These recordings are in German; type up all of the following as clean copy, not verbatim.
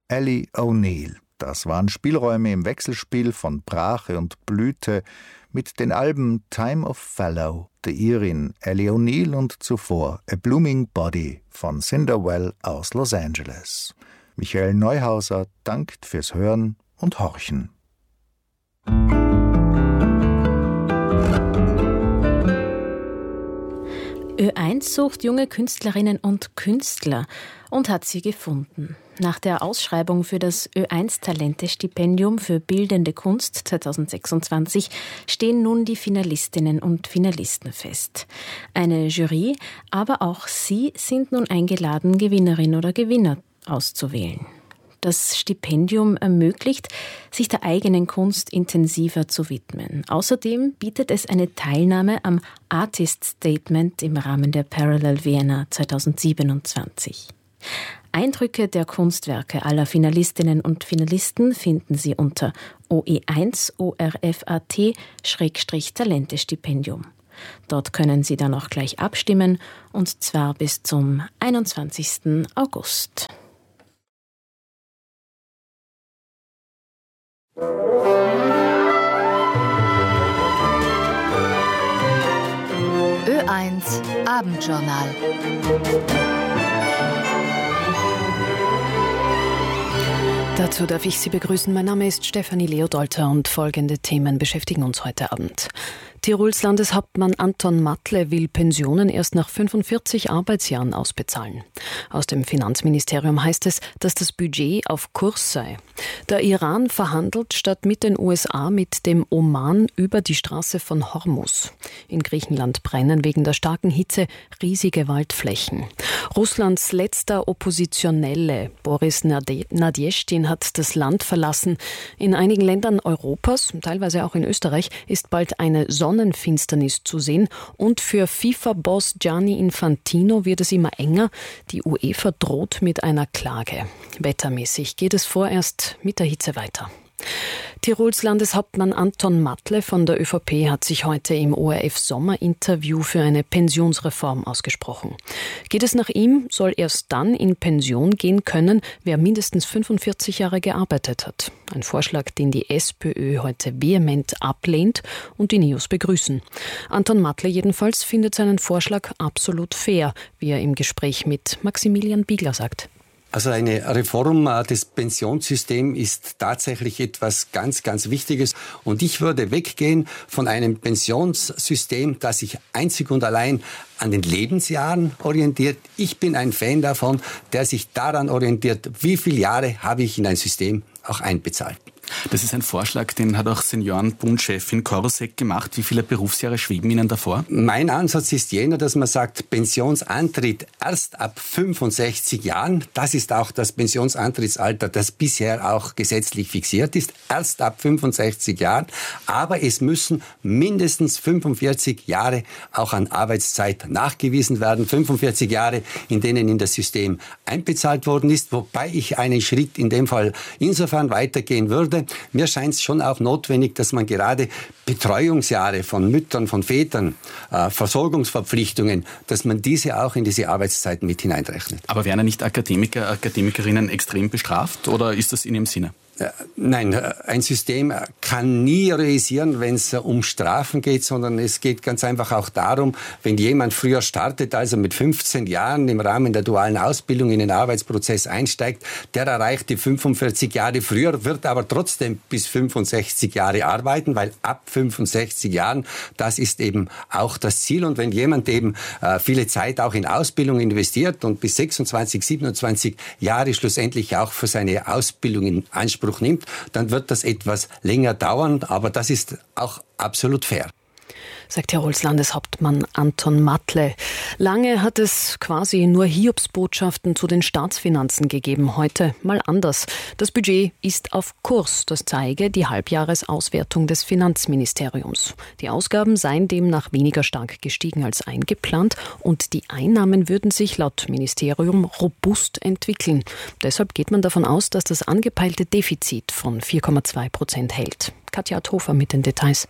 Ellie O'Neill. Das waren Spielräume im Wechselspiel von Brache und Blüte mit den Alben Time of Fallow, The Irin, Ellie O'Neill und zuvor A Blooming Body von Cinderwell aus Los Angeles. Michael Neuhauser dankt fürs Hören und Horchen. Ö1 sucht junge Künstlerinnen und Künstler und hat sie gefunden. Nach der Ausschreibung für das Ö1 Talente-Stipendium für Bildende Kunst 2026 stehen nun die Finalistinnen und Finalisten fest. Eine Jury, aber auch Sie sind nun eingeladen, Gewinnerin oder Gewinner auszuwählen. Das Stipendium ermöglicht, sich der eigenen Kunst intensiver zu widmen. Außerdem bietet es eine Teilnahme am Artist Statement im Rahmen der Parallel Vienna 2027. Eindrücke der Kunstwerke aller Finalistinnen und Finalisten finden Sie unter oe1orfat/Talente-Stipendium. Dort können Sie dann auch gleich abstimmen, und zwar bis zum 21. August. Ö1 Abendjournal. Dazu darf ich Sie begrüßen. Mein Name ist Stefanie Leodolter und folgende Themen beschäftigen uns heute Abend. Tirols Landeshauptmann Anton Matle will Pensionen erst nach 45 Arbeitsjahren ausbezahlen. Aus dem Finanzministerium heißt es, dass das Budget auf Kurs sei. Der Iran verhandelt statt mit den USA mit dem Oman über die Straße von Hormuz. In Griechenland brennen wegen der starken Hitze riesige Waldflächen. Russlands letzter Oppositionelle, Boris Nadjestin, hat das Land verlassen. In einigen Ländern Europas, teilweise auch in Österreich, ist bald eine Sonnenfinsternis zu sehen. Und für FIFA-Boss Gianni Infantino wird es immer enger. Die UEFA droht mit einer Klage. Wettermäßig geht es vorerst mit der Hitze weiter. Tirols Landeshauptmann Anton Matle von der ÖVP hat sich heute im ORF-Sommerinterview für eine Pensionsreform ausgesprochen. Geht es nach ihm, soll erst dann in Pension gehen können, wer mindestens 45 Jahre gearbeitet hat. Ein Vorschlag, den die SPÖ heute vehement ablehnt und die NEOS begrüßen. Anton Matle jedenfalls findet seinen Vorschlag absolut fair, wie er im Gespräch mit Maximilian Biegler sagt. Also eine Reform des Pensionssystems ist tatsächlich etwas ganz, ganz Wichtiges. Und ich würde weggehen von einem Pensionssystem, das sich einzig und allein an den Lebensjahren orientiert. Ich bin ein Fan davon, der sich daran orientiert, wie viele Jahre habe ich in ein System auch einbezahlt. Das ist ein Vorschlag, den hat auch Seniorenbundchefin Korosek gemacht. Wie viele Berufsjahre schweben Ihnen davor? Mein Ansatz ist jener, dass man sagt, Pensionsantritt erst ab 65 Jahren. Das ist auch das Pensionsantrittsalter, das bisher auch gesetzlich fixiert ist. Erst ab 65 Jahren. Aber es müssen mindestens 45 Jahre auch an Arbeitszeit nachgewiesen werden. 45 Jahre, in denen in das System einbezahlt worden ist. Wobei ich einen Schritt in dem Fall insofern weitergehen würde. Mir scheint es schon auch notwendig, dass man gerade Betreuungsjahre von Müttern, von Vätern, Versorgungsverpflichtungen, dass man diese auch in diese Arbeitszeiten mit hineinrechnet. Aber werden nicht Akademiker, Akademikerinnen extrem bestraft oder ist das in Ihrem Sinne? Nein, ein System kann nie realisieren, wenn es um Strafen geht, sondern es geht ganz einfach auch darum, wenn jemand früher startet, also mit 15 Jahren im Rahmen der dualen Ausbildung in den Arbeitsprozess einsteigt, der erreicht die 45 Jahre früher, wird aber trotzdem bis 65 Jahre arbeiten, weil ab 65 Jahren, das ist eben auch das Ziel. Und wenn jemand eben viele Zeit auch in Ausbildung investiert und bis 26, 27 Jahre schlussendlich auch für seine Ausbildung in Anspruch nimmt, dann wird das etwas länger dauern, aber das ist auch absolut fair. Sagt Tirols Landeshauptmann Anton Matle. Lange hat es quasi nur Hiobsbotschaften zu den Staatsfinanzen gegeben. Heute mal anders. Das Budget ist auf Kurs. Das zeige die Halbjahresauswertung des Finanzministeriums. Die Ausgaben seien demnach weniger stark gestiegen als eingeplant und die Einnahmen würden sich laut Ministerium robust entwickeln. Deshalb geht man davon aus, dass das angepeilte Defizit von 4,2% hält. Katja Athofer mit den Details.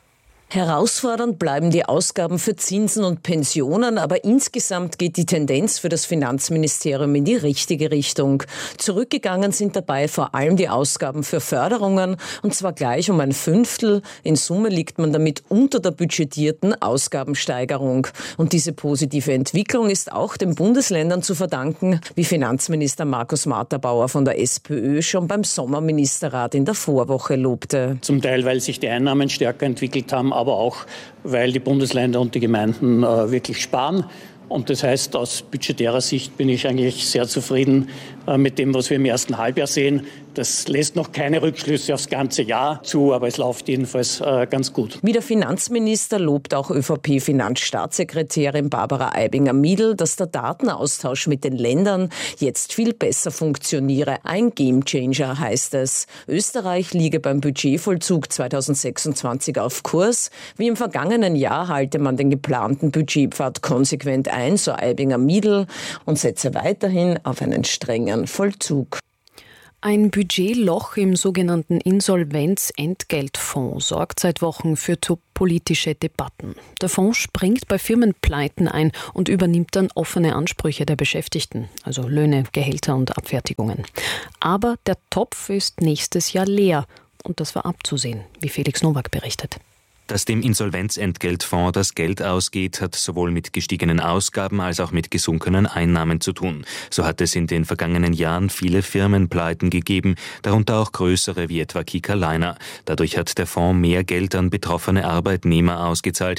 Herausfordernd bleiben die Ausgaben für Zinsen und Pensionen, aber insgesamt geht die Tendenz für das Finanzministerium in die richtige Richtung. Zurückgegangen sind dabei vor allem die Ausgaben für Förderungen, und zwar gleich um 1/5. In Summe liegt man damit unter der budgetierten Ausgabensteigerung. Und diese positive Entwicklung ist auch den Bundesländern zu verdanken, wie Finanzminister Markus Marterbauer von der SPÖ schon beim Sommerministerrat in der Vorwoche lobte. Zum Teil, weil sich die Einnahmen stärker entwickelt haben, aber auch, weil die Bundesländer und die Gemeinden wirklich sparen. Und das heißt, aus budgetärer Sicht bin ich eigentlich sehr zufrieden mit dem, was wir im ersten Halbjahr sehen. Das lässt noch keine Rückschlüsse aufs ganze Jahr zu, aber es läuft jedenfalls ganz gut. Wie der Finanzminister lobt auch ÖVP-Finanzstaatssekretärin Barbara Aibinger-Miedl, dass der Datenaustausch mit den Ländern jetzt viel besser funktioniere. Ein Gamechanger heißt es. Österreich liege beim Budgetvollzug 2026 auf Kurs. Wie im vergangenen Jahr halte man den geplanten Budgetpfad konsequent ein, so Aibinger-Miedl, und setze weiterhin auf einen strengen Vollzug. Ein Budgetloch im sogenannten Insolvenzentgeltfonds sorgt seit Wochen für politische Debatten. Der Fonds springt bei Firmenpleiten ein und übernimmt dann offene Ansprüche der Beschäftigten, also Löhne, Gehälter und Abfertigungen. Aber der Topf ist nächstes Jahr leer und das war abzusehen, wie Felix Nowak berichtet. Dass dem Insolvenzentgeltfonds das Geld ausgeht, hat sowohl mit gestiegenen Ausgaben als auch mit gesunkenen Einnahmen zu tun. So hat es in den vergangenen Jahren viele Firmenpleiten gegeben, darunter auch größere wie etwa Kika Liner. Dadurch hat der Fonds mehr Geld an betroffene Arbeitnehmer ausgezahlt.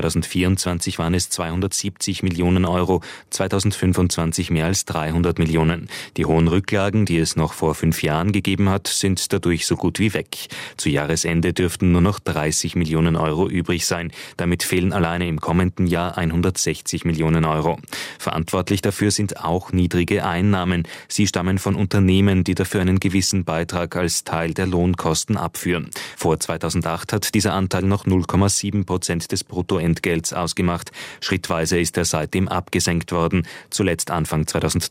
2024 waren es 270 Millionen Euro, 2025 mehr als 300 Millionen. Die hohen Rücklagen, die es noch vor 5 Jahren gegeben hat, sind dadurch so gut wie weg. Zu Jahresende dürften nur noch 30 Millionen Euro übrig sein. Damit fehlen alleine im kommenden Jahr 160 Millionen Euro. Verantwortlich dafür sind auch niedrige Einnahmen. Sie stammen von Unternehmen, die dafür einen gewissen Beitrag als Teil der Lohnkosten abführen. Vor 2008 hat dieser Anteil noch 0,7% des Bruttoentgelts ausgemacht. Schrittweise ist er seitdem abgesenkt worden. Zuletzt Anfang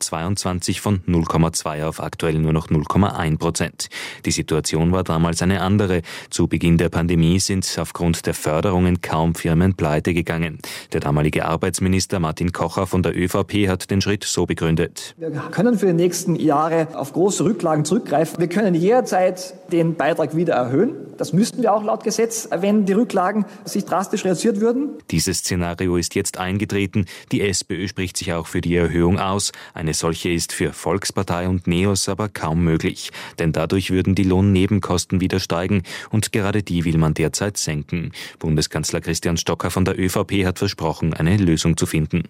2022 von 0,2 auf aktuell nur noch 0,1%. Die Situation war damals eine andere. Zu Beginn der Pandemie sind aufgrund der Förderungen kaum Firmen pleite gegangen. Der damalige Arbeitsminister Martin Kocher von der ÖVP hat den Schritt so begründet. Wir können für die nächsten Jahre auf große Rücklagen zurückgreifen. Wir können jederzeit den Beitrag wieder erhöhen. Das müssten wir auch laut Gesetz, wenn die Rücklagen sich drastisch reduziert würden. Dieses Szenario ist jetzt eingetreten. Die SPÖ spricht sich auch für die Erhöhung aus. Eine solche ist für Volkspartei und NEOS aber kaum möglich. Denn dadurch würden die Lohnnebenkosten wieder steigen und gerade die will man derzeit senken. Bundeskanzler Christian Stocker von der ÖVP hat versprochen, eine Lösung zu finden.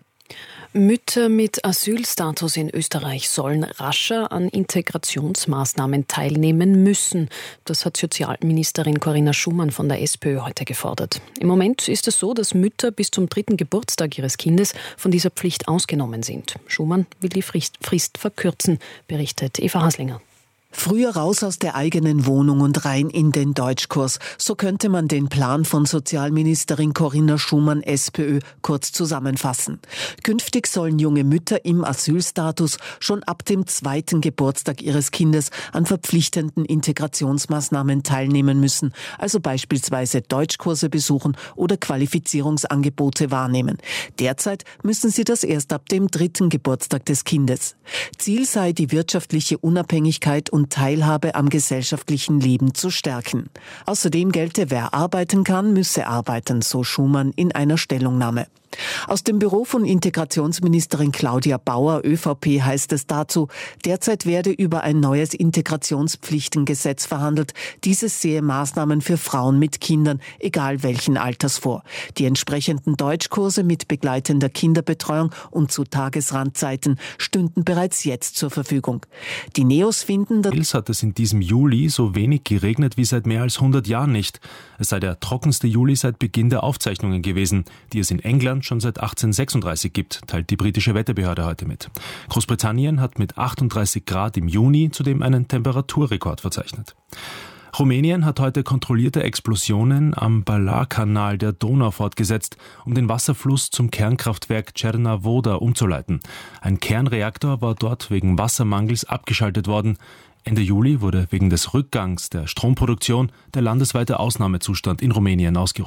Mütter mit Asylstatus in Österreich sollen rascher an Integrationsmaßnahmen teilnehmen müssen. Das hat Sozialministerin Corinna Schumann von der SPÖ heute gefordert. Im Moment ist es so, dass Mütter bis zum 3. Geburtstag ihres Kindes von dieser Pflicht ausgenommen sind. Schumann will die Frist verkürzen, berichtet Eva Haslinger. Früher raus aus der eigenen Wohnung und rein in den Deutschkurs. So könnte man den Plan von Sozialministerin Corinna Schumann, SPÖ, kurz zusammenfassen. Künftig sollen junge Mütter im Asylstatus schon ab dem 2. Geburtstag ihres Kindes an verpflichtenden Integrationsmaßnahmen teilnehmen müssen, also beispielsweise Deutschkurse besuchen oder Qualifizierungsangebote wahrnehmen. Derzeit müssen sie das erst ab dem 3. Geburtstag des Kindes. Ziel sei die wirtschaftliche Unabhängigkeit und Teilhabe am gesellschaftlichen Leben zu stärken. Außerdem gelte, wer arbeiten kann, müsse arbeiten, so Schumann in einer Stellungnahme. Aus dem Büro von Integrationsministerin Claudia Bauer, ÖVP, heißt es dazu, derzeit werde über ein neues Integrationspflichtengesetz verhandelt. Dieses sehe Maßnahmen für Frauen mit Kindern, egal welchen Alters, vor. Die entsprechenden Deutschkurse mit begleitender Kinderbetreuung und zu Tagesrandzeiten stünden bereits jetzt zur Verfügung. Die Neos finden, dass hat es in diesem Juli so wenig geregnet wie seit mehr als 100 Jahren nicht. Es sei der trockenste Juli seit Beginn der Aufzeichnungen gewesen, die es in England schon seit 1836 gibt, teilt die britische Wetterbehörde heute mit. Großbritannien hat mit 38 Grad im Juni zudem einen Temperaturrekord verzeichnet. Rumänien hat heute kontrollierte Explosionen am Balar-Kanal der Donau fortgesetzt, um den Wasserfluss zum Kernkraftwerk Cernavodă umzuleiten. Ein Kernreaktor war dort wegen Wassermangels abgeschaltet worden. Ende Juli wurde wegen des Rückgangs der Stromproduktion der landesweite Ausnahmezustand in Rumänien ausgerufen.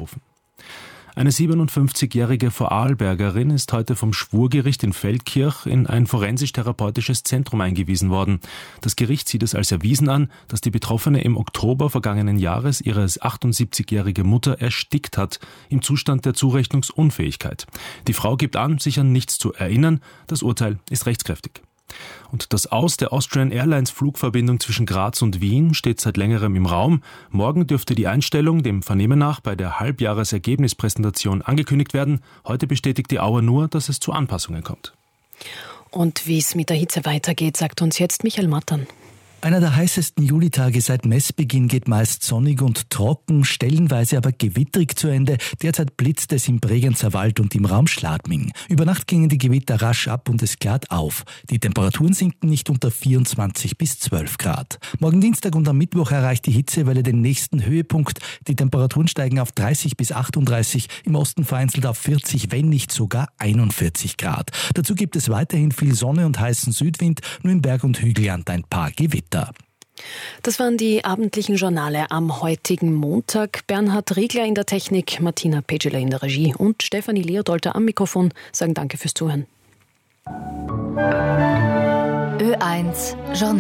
Eine 57-jährige Vorarlbergerin ist heute vom Schwurgericht in Feldkirch in ein forensisch-therapeutisches Zentrum eingewiesen worden. Das Gericht sieht es als erwiesen an, dass die Betroffene im Oktober vergangenen Jahres ihre 78-jährige Mutter erstickt hat, im Zustand der Zurechnungsunfähigkeit. Die Frau gibt an, sich an nichts zu erinnern. Das Urteil ist rechtskräftig. Und das Aus der Austrian Airlines Flugverbindung zwischen Graz und Wien steht seit längerem im Raum. Morgen dürfte die Einstellung dem Vernehmen nach bei der Halbjahresergebnispräsentation angekündigt werden. Heute bestätigt die Auer nur, dass es zu Anpassungen kommt. Und wie es mit der Hitze weitergeht, sagt uns jetzt Michael Mattern. Einer der heißesten Julitage seit Messbeginn geht meist sonnig und trocken, stellenweise aber gewitterig zu Ende. Derzeit blitzt es im Bregenzer Wald und im Raum Schladming. Über Nacht gingen die Gewitter rasch ab und es klart auf. Die Temperaturen sinken nicht unter 24 bis 12 Grad. Morgen Dienstag und am Mittwoch erreicht die Hitzewelle den nächsten Höhepunkt. Die Temperaturen steigen auf 30 bis 38, im Osten vereinzelt auf 40, wenn nicht sogar 41 Grad. Dazu gibt es weiterhin viel Sonne und heißen Südwind, nur im Berg- und Hügelland ein paar Gewitter. Das waren die abendlichen Journale am heutigen Montag. Bernhard Riegler in der Technik, Martina Pegeler in der Regie und Stefanie Leodolter am Mikrofon sagen Danke fürs Zuhören. Ö1 Journal.